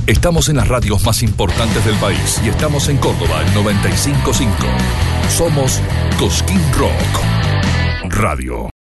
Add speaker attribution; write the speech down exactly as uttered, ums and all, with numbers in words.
Speaker 1: Estamos en las radios más importantes del país y estamos en Córdoba, el noventa y cinco punto cinco. Somos Cosquín Rock Radio.